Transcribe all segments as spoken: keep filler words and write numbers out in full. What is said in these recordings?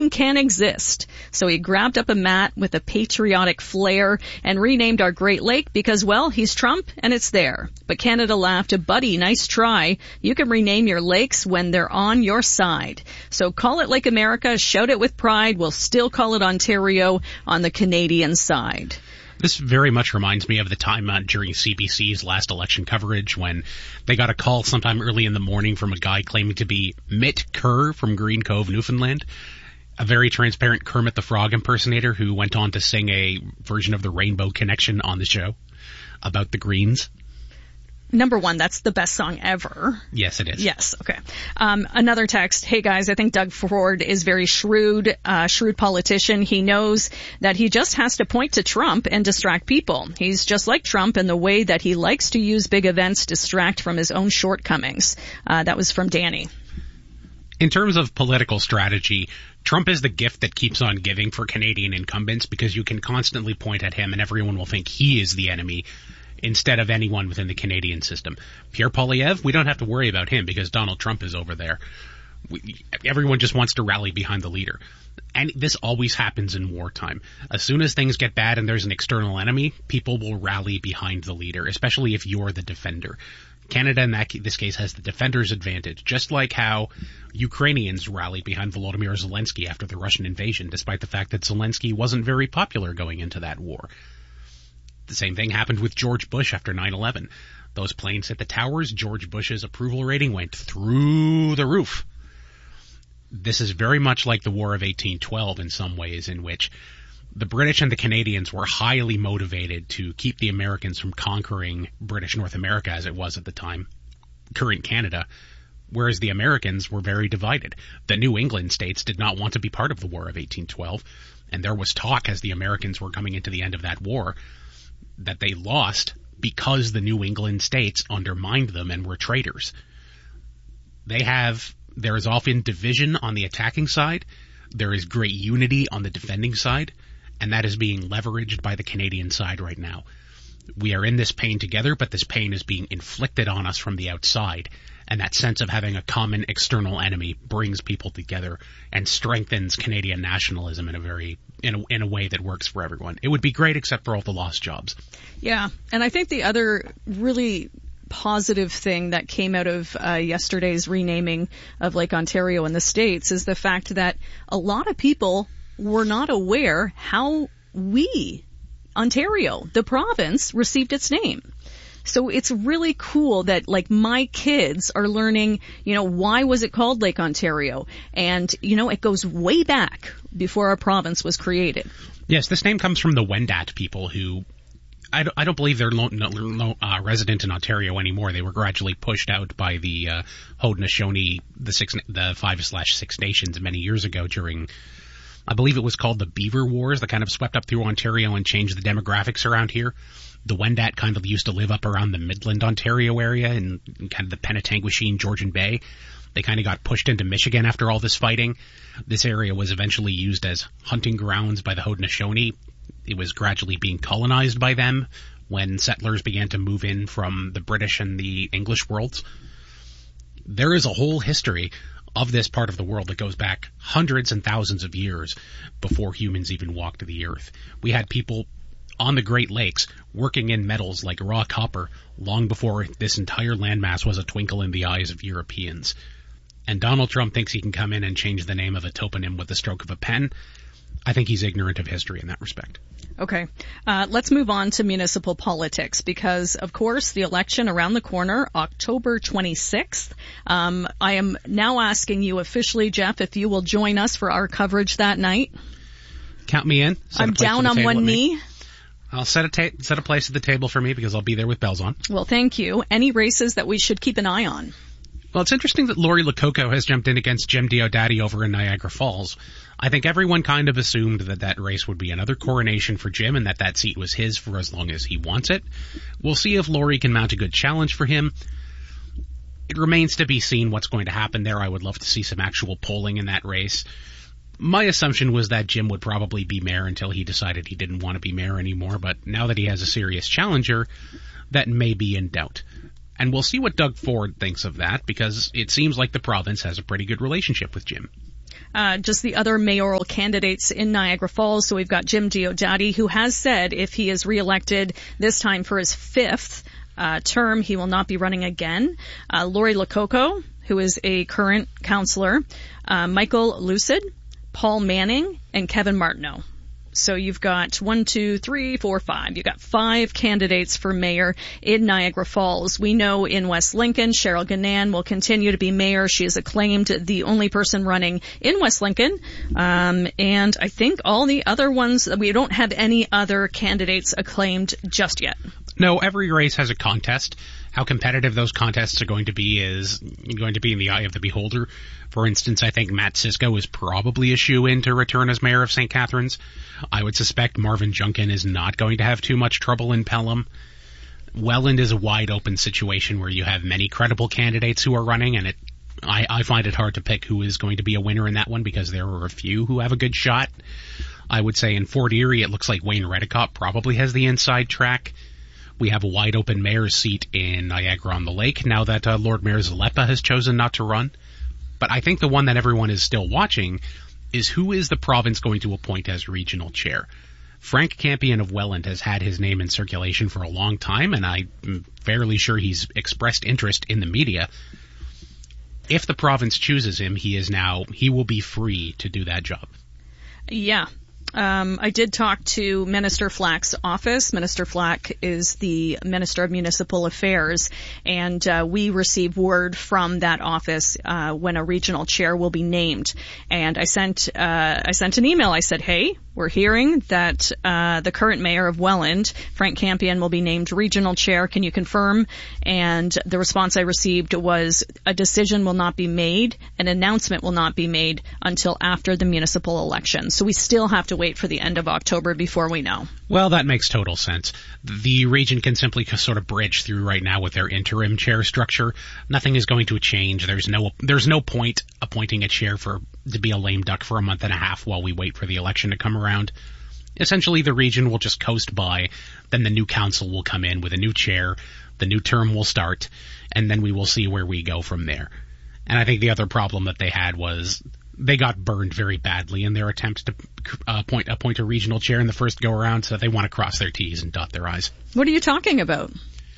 freedom can exist. So he grabbed up a mat with a patriotic flair and renamed our Great Lake because, well, he's Trump and it's there. But Canada laughed, buddy, nice try. You can rename your lakes when they're on your side. So call it Lake America, shout it with pride. We'll still call it Ontario on the Canadian side. This very much reminds me of the time uh, during C B C's last election coverage when they got a call sometime early in the morning from a guy claiming to be Mitt Kerr from Green Cove, Newfoundland, a very transparent Kermit the Frog impersonator who went on to sing a version of the Rainbow Connection on the show about the Greens. Number one, that's the best song ever. Yes, it is. Yes, okay. Um, another text. Hey guys, I think Doug Ford is very shrewd, uh, shrewd politician. He knows that he just has to point to Trump and distract people. He's just like Trump in the way that he likes to use big events to distract from his own shortcomings. Uh, that was from Danny. In terms of political strategy, Trump is the gift that keeps on giving for Canadian incumbents because you can constantly point at him and everyone will think he is the enemy instead of anyone within the Canadian system. Pierre Poilievre, we don't have to worry about him because Donald Trump is over there. We, everyone just wants to rally behind the leader. And this always happens in wartime. As soon as things get bad and there's an external enemy, people will rally behind the leader, especially if you're the defender. Canada, in that, this case, has the defender's advantage, just like how Ukrainians rallied behind Volodymyr Zelensky after the Russian invasion, despite the fact that Zelensky wasn't very popular going into that war. The same thing happened with George Bush after nine eleven. Those planes hit the towers, George Bush's approval rating went through the roof. This is very much like the War of eighteen twelve in some ways, in which the British and the Canadians were highly motivated to keep the Americans from conquering British North America as it was at the time, current Canada, whereas the Americans were very divided. The New England states did not want to be part of the War of eighteen twelve, and there was talk as the Americans were coming into the end of that war that they lost because the New England states undermined them and were traitors. They have, there is often division on the attacking side, there is great unity on the defending side, and that is being leveraged by the Canadian side right now. We are in this pain together, but this pain is being inflicted on us from the outside, and that sense of having a common external enemy brings people together and strengthens Canadian nationalism in a very in a, in a way that works for everyone. It would be great except for all the lost jobs. Yeah, and I think the other really positive thing that came out of uh, yesterday's renaming of Lake Ontario in the States is the fact that a lot of people were not aware how we, Ontario, the province, received its name. So it's really cool that, like, my kids are learning, you know, why was it called Lake Ontario? And, you know, it goes way back before our province was created. Yes, this name comes from the Wendat people who, I don't, I don't believe they're lo, lo, uh, resident in Ontario anymore. They were gradually pushed out by the uh, Haudenosaunee, the six, the five slash six nations many years ago during, I believe it was called the Beaver Wars, that kind of swept up through Ontario and changed the demographics around here. The Wendat kind of used to live up around the Midland, Ontario area and kind of the Penetanguishene, Georgian Bay. They kind of got pushed into Michigan after all this fighting. This area was eventually used as hunting grounds by the Haudenosaunee. It was gradually being colonized by them when settlers began to move in from the British and the English worlds. There is a whole history of this part of the world that goes back hundreds and thousands of years before humans even walked the earth. We had people on the Great Lakes working in metals like raw copper long before this entire landmass was a twinkle in the eyes of Europeans. And Donald Trump thinks he can come in and change the name of a toponym with the stroke of a pen. I think he's ignorant of history in that respect. Okay. Uh, let's move on to municipal politics because, of course, the election around the corner, October twenty-sixth. Um, I am now asking you officially, Jeff, if you will join us for our coverage that night. Count me in. Set I'm down on one knee. I'll set a ta- set a place at the table for me because I'll be there with bells on. Well, thank you. Any races that we should keep an eye on? Well, it's interesting that Lori Lococo has jumped in against Jim Diodati over in Niagara Falls. I think everyone kind of assumed that that race would be another coronation for Jim and that that seat was his for as long as he wants it. We'll see if Lori can mount a good challenge for him. It remains to be seen what's going to happen there. I would love to see some actual polling in that race. My assumption was that Jim would probably be mayor until he decided he didn't want to be mayor anymore, but now that he has a serious challenger, that may be in doubt. And we'll see what Doug Ford thinks of that, because it seems like the province has a pretty good relationship with Jim. Uh, just the other mayoral candidates in Niagara Falls. So we've got Jim Diodati, who has said if he is reelected this time for his fifth uh, term, he will not be running again. Uh, Lori Lococo, who is a current councillor, uh, Michael Lucid, Paul Manning, and Kevin Martineau. So you've got one, two, three, four, five. You've got five candidates for mayor in Niagara Falls. We know in West Lincoln, Cheryl Gannan will continue to be mayor. She is acclaimed the only person running in West Lincoln. Um, and I think all the other ones, we don't have any other candidates acclaimed just yet. No, every race has a contest. How competitive those contests are going to be is going to be in the eye of the beholder. For instance, I think Matt Cisco is probably a shoo-in to return as mayor of Saint Catharines. I would suspect Marvin Junkin is not going to have too much trouble in Pelham. Welland is a wide-open situation where you have many credible candidates who are running, and it I, I find it hard to pick who is going to be a winner in that one because there are a few who have a good shot. I would say in Fort Erie, it looks like Wayne Redicott probably has the inside track. We have a wide-open mayor's seat in Niagara-on-the-Lake now that uh, Lord Mayor Zalepa has chosen not to run. But I think the one that everyone is still watching is who is the province going to appoint as regional chair. Frank Campion of Welland has had his name in circulation for a long time, and I'm fairly sure he's expressed interest in the media. If the province chooses him, he is now, he will be free to do that job. Yeah. Um, I did talk to Minister Flack's office. Minister Flack is the Minister of Municipal Affairs, and uh, we receive word from that office uh, when a regional chair will be named. And I sent uh, I sent an email. I said, hey, we're hearing that uh, the current mayor of Welland, Frank Campion, will be named regional chair. Can you confirm? And the response I received was a decision will not be made, an announcement will not be made until after the municipal election. So we still have to wait for the end of October before we know. Well, that makes total sense. The region can simply sort of bridge through right now with their interim chair structure. Nothing is going to change. There's no there's no point appointing a chair for to be a lame duck for a month and a half while we wait for the election to come around. Essentially, the region will just coast by. Then the new council will come in with a new chair. The new term will start, and then we will see where we go from there. And I think the other problem that they had was they got burned very badly in their attempt to uh, appoint, appoint a regional chair in the first go-around, so they want to cross their T's and dot their I's. What are you talking about?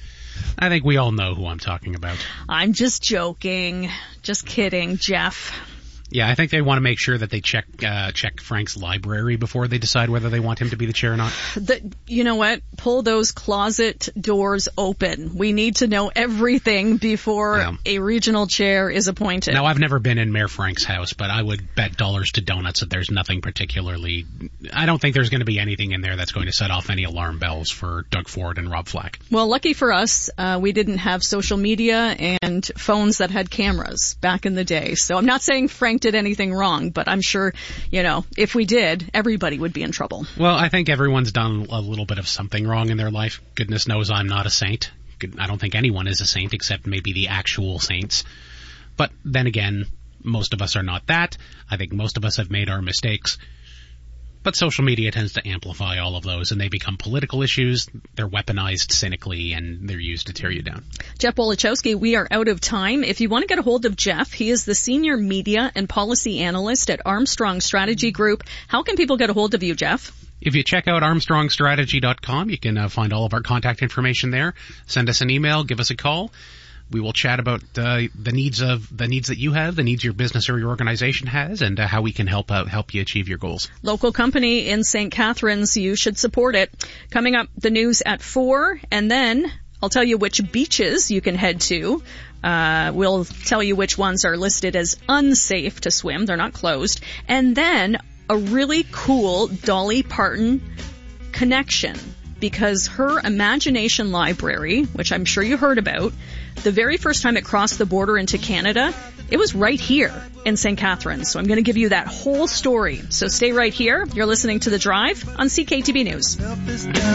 I think we all know who I'm talking about. I'm just joking. Just kidding, Jeff. Yeah, I think they want to make sure that they check uh, check Frank's library before they decide whether they want him to be the chair or not. The, you know what? Pull those closet doors open. We need to know everything before yeah. a regional chair is appointed. Now, I've never been in Mayor Frank's house, but I would bet dollars to donuts that there's nothing particularly... I don't think there's going to be anything in there that's going to set off any alarm bells for Doug Ford and Rob Flack. Well, lucky for us, uh, we didn't have social media and phones that had cameras back in the day. So I'm not saying Frank did anything wrong, but I'm sure, you know, if we did, everybody would be in trouble. Well, I think everyone's done a little bit of something wrong in their life. Goodness knows I'm not a saint. I don't think anyone is a saint except maybe the actual saints. But then again, most of us are not that. I think most of us have made our mistakes. But social media tends to amplify all of those, and they become political issues. They're weaponized cynically, and they're used to tear you down. Jeff Wolichowski, we are out of time. If you want to get a hold of Jeff, he is the Senior Media and Policy Analyst at Armstrong Strategy Group. How can people get a hold of you, Jeff? If you check out armstrong strategy dot com, you can uh, find all of our contact information there. Send us an email, give us a call. We will chat about uh, the needs of the needs that you have, the needs your business or your organization has, and uh, how we can help out, help you achieve your goals. Local company in Saint Catharines, you should support it. Coming up, the news at four, and then I'll tell you which beaches you can head to. Uh, we'll tell you which ones are listed as unsafe to swim. They're not closed. And then a really cool Dolly Parton connection, because her Imagination Library, which I'm sure you heard about, the very first time it crossed the border into Canada, it was right here in Saint Catharines. So I'm going to give you that whole story. So stay right here. You're listening to The Drive on C K T B News.